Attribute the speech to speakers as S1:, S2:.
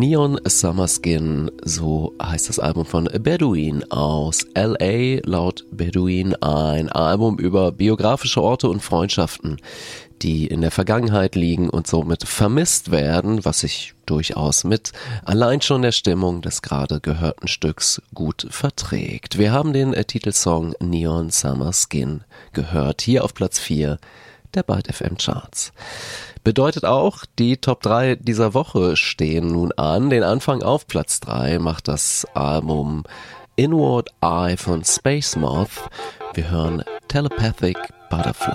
S1: Neon Summer Skin, so heißt das Album von Bedouin aus L.A. Laut Bedouin ein Album über biografische Orte und Freundschaften, die in der Vergangenheit liegen und somit vermisst werden, was sich durchaus mit allein schon der Stimmung des gerade gehörten Stücks gut verträgt. Wir haben den Titelsong Neon Summer Skin gehört, hier auf Platz 4 der Byte FM Charts. Bedeutet auch, die Top 3 dieser Woche stehen nun an. Den Anfang auf Platz 3 macht das Album Inward Eye von Space Moth. Wir hören Telepathic Butterfly.